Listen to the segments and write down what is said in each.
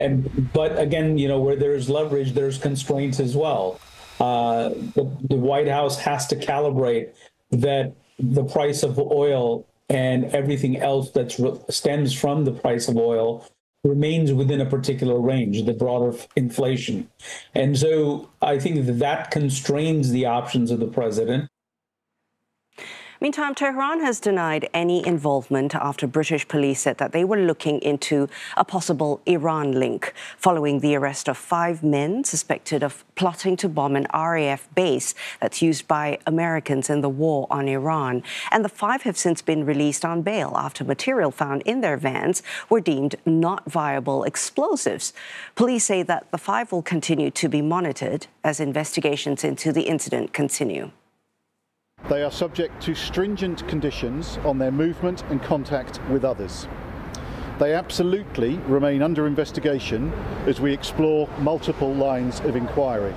But again, where there's leverage, there's constraints as well. The White House has to calibrate that the price of oil and everything else that stems from the price of oil remains within a particular range, the broader inflation. And so I think that constrains the options of the president. Meantime, Tehran has denied any involvement after British police said that they were looking into a possible Iran link following the arrest of 5 men suspected of plotting to bomb an RAF base that's used by Americans in the war on Iran. And the 5 have since been released on bail after material found in their vans were deemed not viable explosives. Police say that the 5 will continue to be monitored as investigations into the incident continue. They are subject to stringent conditions on their movement and contact with others. They absolutely remain under investigation as we explore multiple lines of inquiry.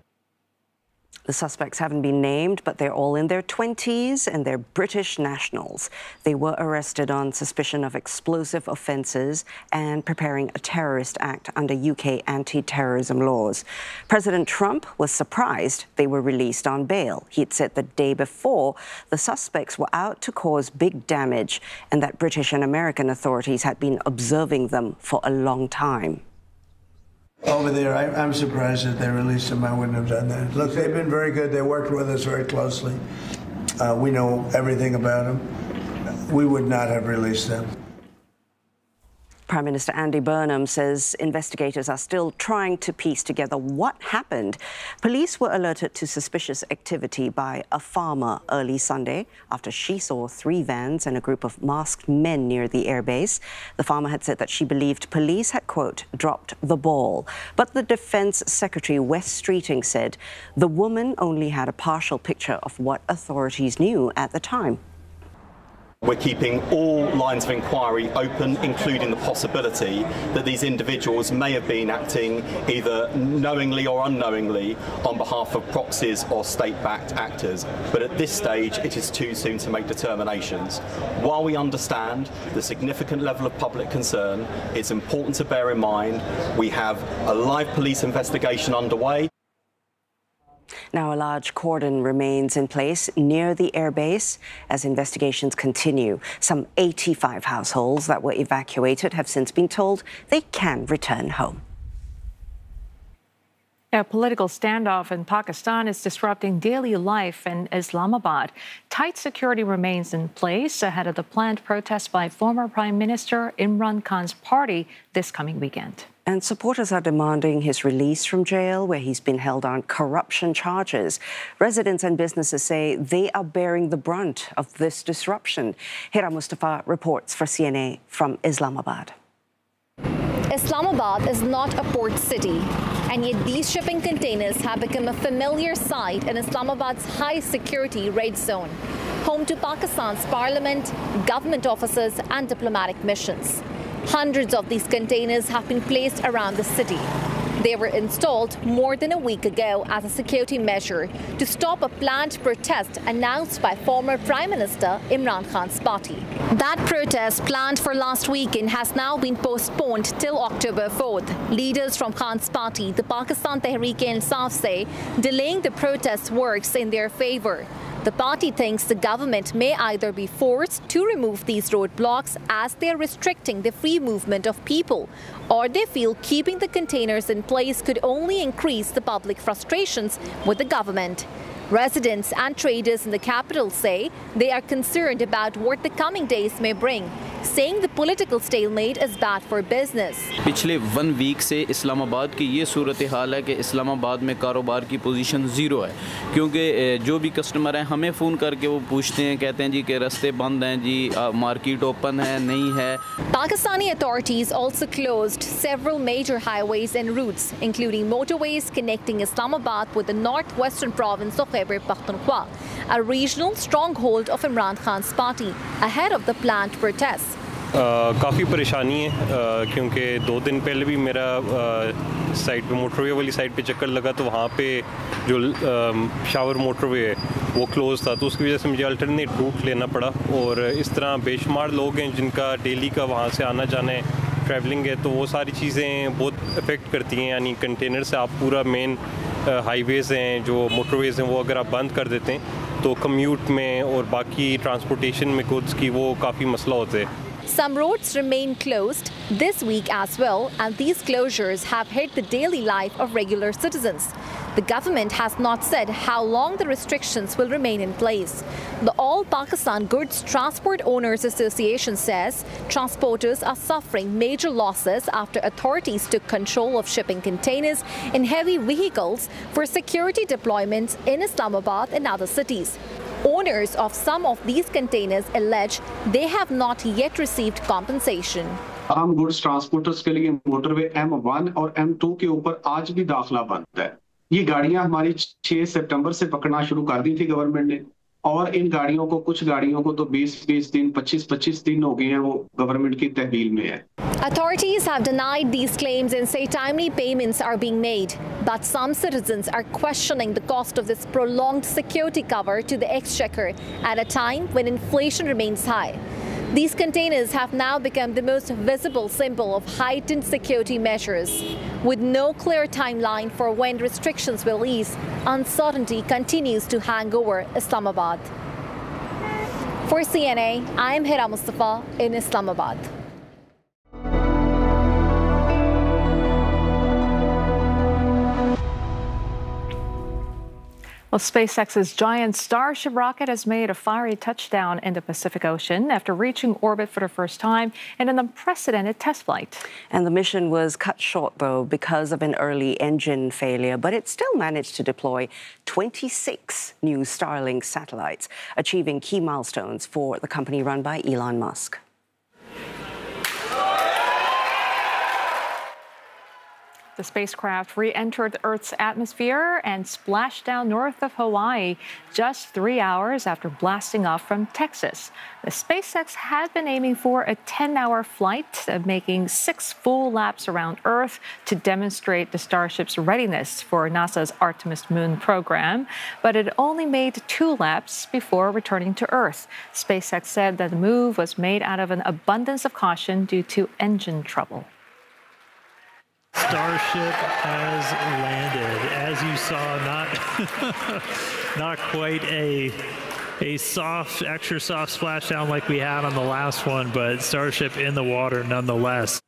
The suspects haven't been named, but they're all in their 20s and they're British nationals. They were arrested on suspicion of explosive offences and preparing a terrorist act under UK anti-terrorism laws. President Trump was surprised they were released on bail. He'd said the day before the suspects were out to cause big damage and that British and American authorities had been observing them for a long time. Over there, I'm surprised that they released them. I wouldn't have done that. Look, they've been very good. They worked with us very closely. We know everything about them. We would not have released them. Prime Minister Andy Burnham says investigators are still trying to piece together what happened. Police were alerted to suspicious activity by a farmer early Sunday after she saw 3 vans and a group of masked men near the airbase. The farmer had said that she believed police had, quote, dropped the ball. But the Defence Secretary, Wes Streeting, said the woman only had a partial picture of what authorities knew at the time. We're keeping all lines of inquiry open, including the possibility that these individuals may have been acting either knowingly or unknowingly on behalf of proxies or state-backed actors. But at this stage, it is too soon to make determinations. While we understand the significant level of public concern, it's important to bear in mind we have a live police investigation underway. Now, a large cordon remains in place near the airbase as investigations continue. Some 85 households that were evacuated have since been told they can return home. A political standoff in Pakistan is disrupting daily life in Islamabad. Tight security remains in place ahead of the planned protest by former Prime Minister Imran Khan's party this coming weekend. And supporters are demanding his release from jail, where he's been held on corruption charges. Residents and businesses say they are bearing the brunt of this disruption. Hira Mustafa reports for CNA from Islamabad. Islamabad is not a port city, and yet these shipping containers have become a familiar sight in Islamabad's high-security red zone, home to Pakistan's parliament, government offices and diplomatic missions. Hundreds of these containers have been placed around the city. They were installed more than a week ago as a security measure to stop a planned protest announced by former Prime Minister Imran Khan's party. That protest, planned for last weekend, has now been postponed till October 4th. Leaders from Khan's party, the Pakistan Tehreek-e-Insaf, say delaying the protest works in their favor. The party thinks the government may either be forced to remove these roadblocks as they're restricting the free movement of people, or they feel keeping the containers in place could only increase the public frustrations with the government. Residents and traders in the capital say they are concerned about what the coming days may bring, saying the political stalemate is bad for business. पिछले 1 week से इस्लामाबाद की ये सूरत हाल है कि इस्लामाबाद में कारोबार की position 0 है, क्योंकि जो भी कस्टमर हैं हमें फ़ोन करके वो पूछते हैं, कहते हैं जी कि रास्ते बंद हैं जी, मार्केट ओपन है नहीं है. Pakistani authorities also closed several major highways and routes, including motorways connecting Islamabad with the northwestern province of Khyber Pakhtunkhwa, a regional stronghold of Imran Khan's party, ahead of the planned protests. काफ़ी परेशानी है क्योंकि 2 दिन पहले भी मेरा side पे motorway वाली साइड पे चक्कर लगा तो वहाँ पे जो शावर मोटरवे है वो क्लोज़ था, तो उसकी वजह से मुझे अल्टरनेट रूट लेना पड़ा और इस तरह बेशुमार लोग हैं जिनका डेली का वहाँ से आना जाना है ट्रैवलिंग है तो वो सारी चीज़ें बहुत अफेक्ट करती हैं। यानी कंटेनर से आप पूरा मेन हाईवेज़ हैं जो मोटरवेज़ हैं वो अगर आप बंद कर देते हैं तो कम्यूट में और बाकी ट्रांसपोर्टेशन में गुड्स की वो काफ़ी मसला होता है। Some roads remain closed this week as well, and these closures have hit the daily life of regular citizens. The government has not said how long the restrictions will remain in place. The All Pakistan Goods Transport Owners Association says transporters are suffering major losses after authorities took control of shipping containers in heavy vehicles for security deployments in Islamabad and other cities. Owners of some of these containers allege they have not yet received compensation. आम goods transporters के लिए motorway M1 और M2 के ऊपर आज भी दाखिला बंद है। ये गाड़ियां हमारी 6 सितंबर से पकड़ना शुरू कर दी थी गवर्नमेंट ने, और इन गाड़ियों को कुछ गाड़ियों को तो 20-20 दिन 25-25 दिन हो गए हैं वो गवर्नमेंट की तहवील में है। Authorities have denied these claims and say timely payments are being made. But some citizens are questioning the cost of this prolonged security cover to the exchequer at a time when inflation remains high. These containers have now become the most visible symbol of heightened security measures. With no clear timeline for when restrictions will ease, uncertainty continues to hang over Islamabad. For CNA, I am Hira Mustafa in Islamabad. Well, SpaceX's giant Starship rocket has made a fiery touchdown in the Pacific Ocean after reaching orbit for the first time in an unprecedented test flight. And the mission was cut short, though, because of an early engine failure, but it still managed to deploy 26 new Starlink satellites, achieving key milestones for the company run by Elon Musk. The spacecraft re-entered Earth's atmosphere and splashed down north of Hawaii just 3 hours after blasting off from Texas. The SpaceX had been aiming for a 10-hour flight, making 6 full laps around Earth to demonstrate the Starship's readiness for NASA's Artemis Moon program, but it only made 2 laps before returning to Earth. SpaceX said that the move was made out of an abundance of caution due to engine trouble. Starship has landed. As you saw, not quite a soft, extra soft splashdown like we had on the last one, but Starship in the water nonetheless.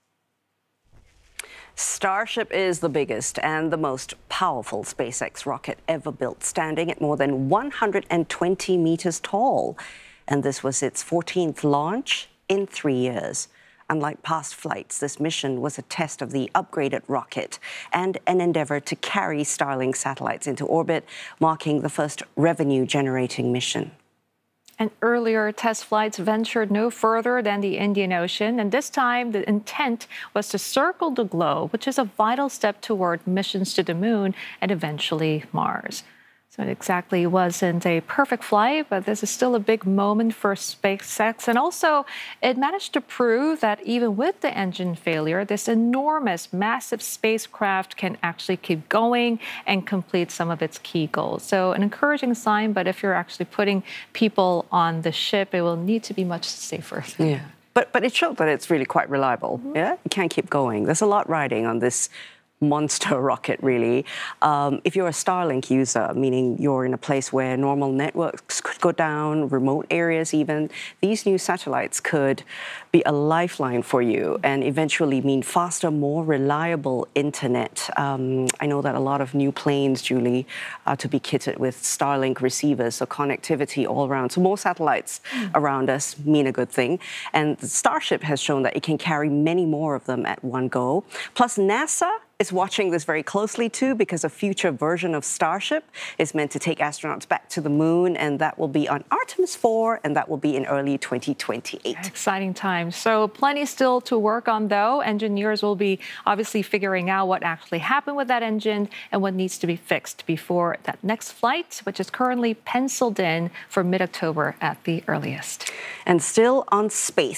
Starship is the biggest and the most powerful SpaceX rocket ever built, standing at more than 120 meters tall. And this was its 14th launch in 3 years. Unlike past flights, this mission was a test of the upgraded rocket and an endeavor to carry Starlink satellites into orbit, marking the first revenue-generating mission. And earlier test flights ventured no further than the Indian Ocean, and this time the intent was to circle the globe, which is a vital step toward missions to the moon and eventually Mars. So it exactly wasn't a perfect flight, but this is still a big moment for SpaceX. And also, it managed to prove that even with the engine failure, this enormous, massive spacecraft can actually keep going and complete some of its key goals. So an encouraging sign, but if you're actually putting people on the ship, it will need to be much safer. Yeah, but it showed that it's really quite reliable. Mm-hmm. Yeah, it can keep going. There's a lot riding on this monster rocket, really. If you're a Starlink user, meaning you're in a place where normal networks could go down, remote areas even, these new satellites could be a lifeline for you and eventually mean faster, more reliable internet. I know that a lot of new planes, Julie, are to be kitted with Starlink receivers, so connectivity all around. So more satellites around us mean a good thing. And Starship has shown that it can carry many more of them at one go. Plus, NASA is watching this very closely too, because a future version of Starship is meant to take astronauts back to the moon, and that will be on Artemis 4, and that will be in early 2028. Exciting times. So plenty still to work on, though. Engineers will be obviously figuring out what actually happened with that engine and what needs to be fixed before that next flight, which is currently penciled in for mid-October at the earliest. And still on space,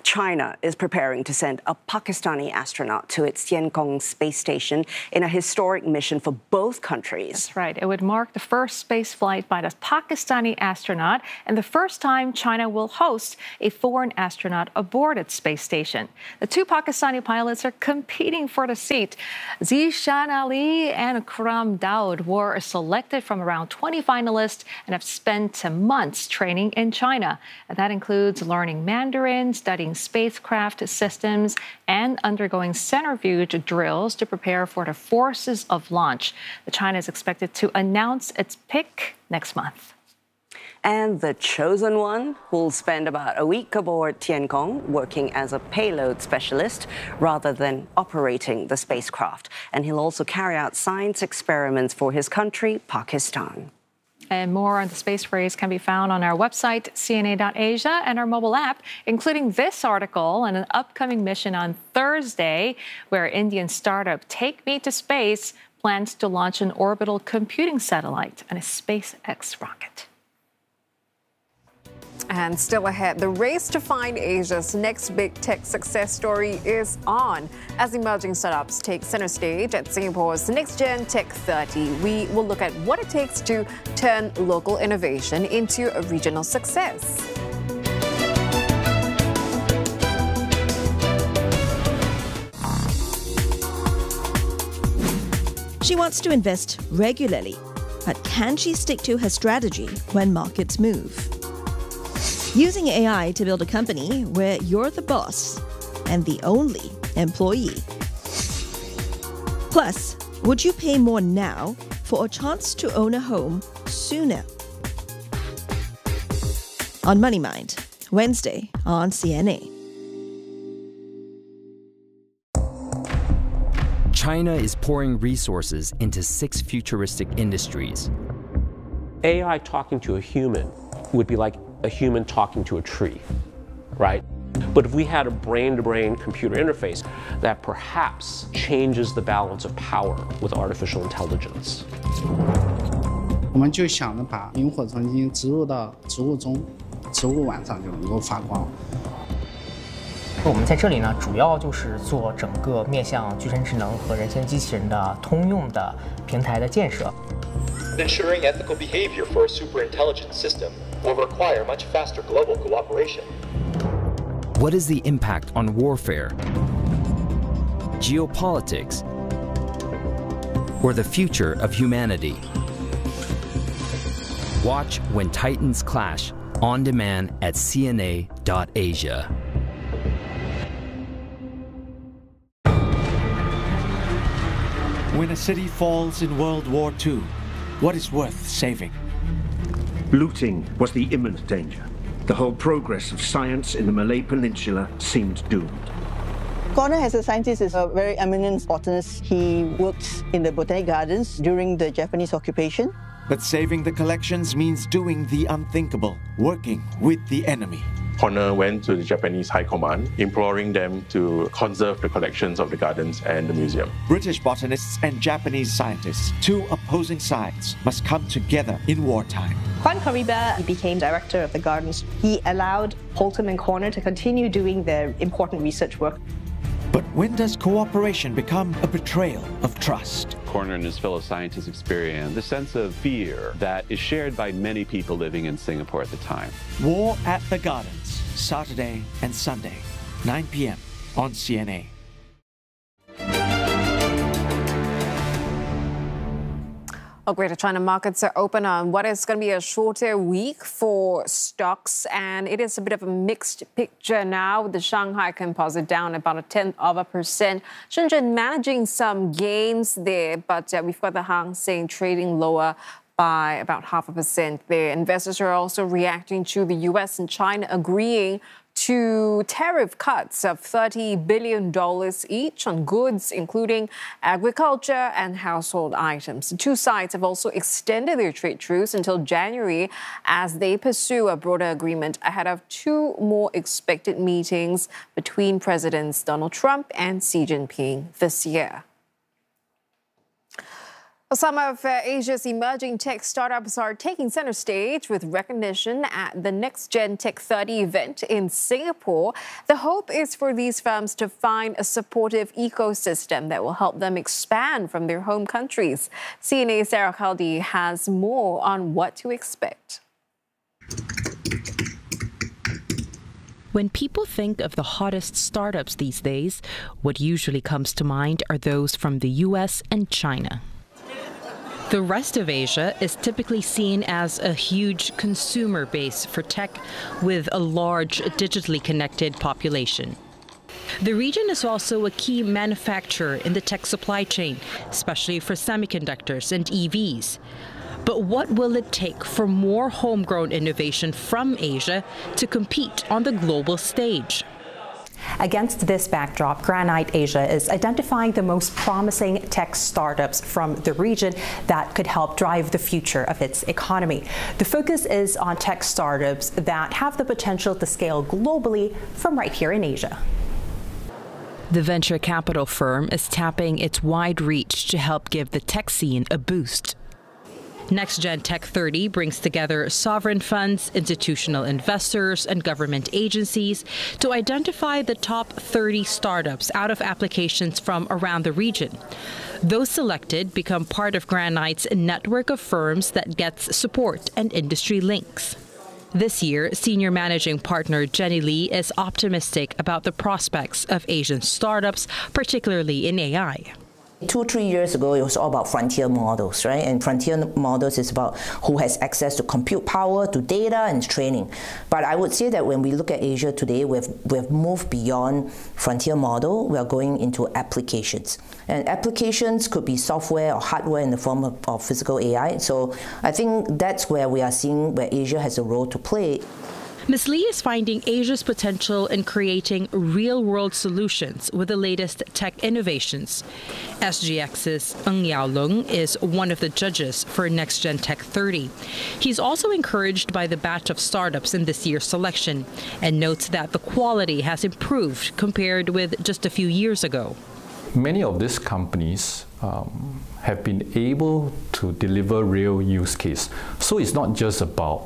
China is preparing to send a Pakistani astronaut to its Tiangong space station in a historic mission for both countries. That's right. It would mark the first space flight by the Pakistani astronaut and the first time China will host a foreign astronaut aboard its space station. The two Pakistani pilots are competing for the seat. Zishan Ali and Karam Daud were selected from around 20 finalists and have spent months training in China. And that includes learning Mandarin, studying spacecraft systems, and undergoing centrifuge drills to prepare for the forces of launch. China is expected to announce its pick next month. And the chosen one will spend about a week aboard Tiangong working as a payload specialist rather than operating the spacecraft. And he'll also carry out science experiments for his country, Pakistan. And more on the space race can be found on our website, cna.asia, and our mobile app, including this article and an upcoming mission on Thursday, where Indian startup Take Me to Space plans to launch an orbital computing satellite and a SpaceX rocket. And still ahead, the race to find Asia's next big tech success story is on. As emerging startups take center stage at Singapore's Next Gen Tech 30, we will look at what it takes to turn local innovation into a regional success. She wants to invest regularly, but can she stick to her strategy when markets move? Using AI to build a company where you're the boss and the only employee. Plus, would you pay more now for a chance to own a home sooner? On Money Mind, Wednesday on CNA. China is pouring resources into 6 futuristic industries. AI talking to a human would be like a human talking to a tree, right? But if we had a brain-to-brain computer interface that perhaps changes the balance of power with artificial intelligence. 我们就想着把萤火虫晶植入到植物中，植物晚上就能够发光。 我们在这里呢，主要就是做整个面向具身智能和人形机器人的通用的平台的建设。 Ensuring ethical behavior for a superintelligent system will require much faster global cooperation. What is the impact on warfare, geopolitics, or the future of humanity? Watch When Titans Clash on demand at cna.asia. When a city falls in World War II, what is worth saving? Looting was the imminent danger. The whole progress of science in the Malay Peninsula seemed doomed. Connor, as a scientist, is a very eminent botanist. He worked in the Botanic Gardens during the Japanese occupation. But saving the collections means doing the unthinkable, working with the enemy. Connor went to the Japanese High Command, imploring them to conserve the collections of the gardens and the museum. British botanists and Japanese scientists, 2 opposing sides, must come together in wartime. Juan Caribe became director of the gardens. He allowed Holcomb and Connor to continue doing their important research work. But when does cooperation become a betrayal of trust? Connor and his fellow scientists experienced the sense of fear that is shared by many people living in Singapore at the time. War at the Gardens, Saturday and Sunday, 9 p.m. on CNA. Well, Greater China markets are open on what is going to be a shorter week for stocks, and it is a bit of a mixed picture now, with the Shanghai Composite down about 0.1%. Shenzhen managing some gains there, but we've got the Hang Seng trading lower by about 0.5% there. Investors are also reacting to the U.S. and China agreeing to tariff cuts of $30 billion each on goods, including agriculture and household items. The two sides have also extended their trade truce until January as they pursue a broader agreement ahead of 2 more expected meetings between Presidents Donald Trump and Xi Jinping this year. Some of Asia's emerging tech startups are taking center stage with recognition at the Next Gen Tech 30 event in Singapore. The hope is for these firms to find a supportive ecosystem that will help them expand from their home countries. CNA's Sarah Khaldi has more on what to expect. When people think of the hottest startups these days, what usually comes to mind are those from the US and China. The rest of Asia is typically seen as a huge consumer base for tech with a large digitally connected population. The region is also a key manufacturer in the tech supply chain, especially for semiconductors and EVs. But what will it take for more homegrown innovation from Asia to compete on the global stage? Against this backdrop, Granite Asia is identifying the most promising tech startups from the region that could help drive the future of its economy. The focus is on tech startups that have the potential to scale globally from right here in Asia. The venture capital firm is tapping its wide reach to help give the tech scene a boost. Next Gen Tech 30 brings together sovereign funds, institutional investors, and government agencies to identify the top 30 startups out of applications from around the region. Those selected become part of Granite's network of firms that gets support and industry links. This year, senior managing partner Jenny Lee is optimistic about the prospects of Asian startups, particularly in AI. 2-3 years ago, it was all about frontier models, right? And frontier models is about who has access to compute power, to data, and training. But I would say that when we look at Asia today, we've moved beyond frontier model. We are going into applications. And applications could be software or hardware in the form of physical AI. So I think that's where we are seeing where Asia has a role to play. Ms. Lee is finding Asia's potential in creating real-world solutions with the latest tech innovations. SGX's Ng Yao Lung is one of the judges for Next Gen Tech 30. He's also encouraged by the batch of startups in this year's selection and notes that the quality has improved compared with just a few years ago. Many of these companies have been able to deliver real use case. So it's not just about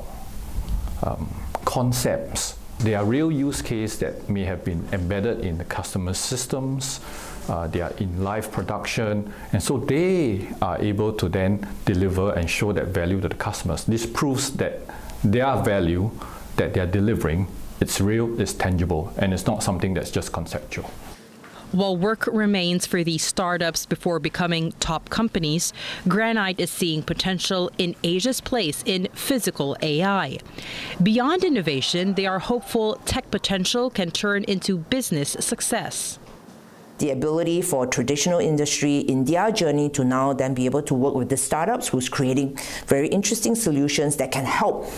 concepts. They are real use cases that may have been embedded in the customer systems, they are in live production, and so they are able to then deliver and show that value to the customers. This proves that their value that they are delivering, it's real, it's tangible, and it's not something that's just conceptual. While work remains for these startups before becoming top companies, Granite is seeing potential in Asia's place in physical AI. Beyond innovation, they are hopeful tech potential can turn into business success. The ability for traditional industry in their journey to now then be able to work with the startups who's creating very interesting solutions that can help,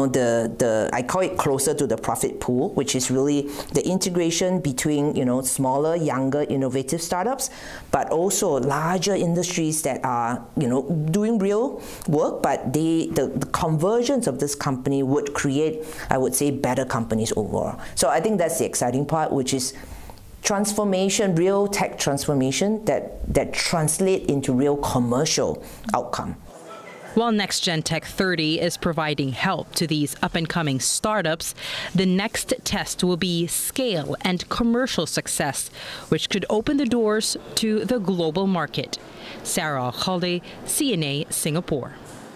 I call it closer to the profit pool, which is really the integration between, smaller, younger, innovative startups, but also larger industries that are, doing real work, but the convergence of this company would create, I would say, better companies overall. So I think that's the exciting part, which is transformation, real tech transformation that translate into real commercial outcome. While Next Gen Tech 30 is providing help to these up-and-coming startups, the next test will be scale and commercial success, which could open the doors to the global market. Sarah Khaldi, CNA, Singapore.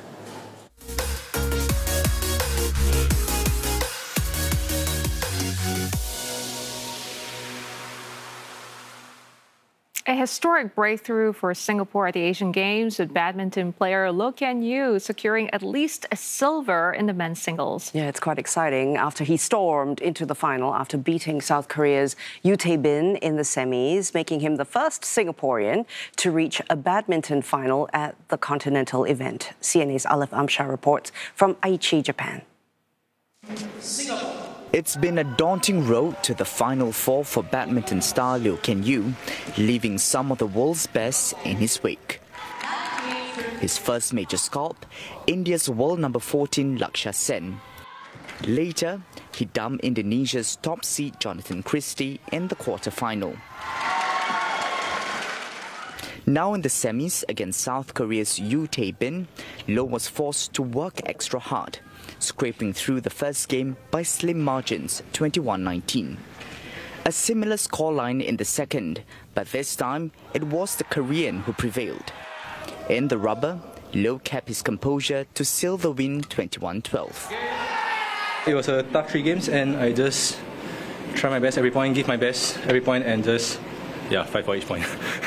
A historic breakthrough for Singapore at the Asian Games, with badminton player Loh Kean Yew securing at least a silver in the men's singles. Yeah, it's quite exciting after he stormed into the final after beating South Korea's Yoo Tae-bin in the semis, making him the first Singaporean to reach a badminton final at the continental event. CNA's Alif Amshar reports from Aichi, Japan. Singapore. It's been a daunting road to the Final Four for badminton star Loh Kean Yew, leaving some of the world's best in his wake. His first major scalp, India's world number 14 Lakshya Sen. Later, he dumped Indonesia's top seed Jonathan Christie in the quarter-final. Now in the semis against South Korea's Yoo Tae-bin, Loh was forced to work extra hard, scraping through the first game by slim margins, 21-19. A similar scoreline in the second, but this time it was the Korean who prevailed. In the rubber, Loh kept his composure to seal the win 21-12. It was a tough 3 games and I just try my best every point, give my best every point and just fight for each point.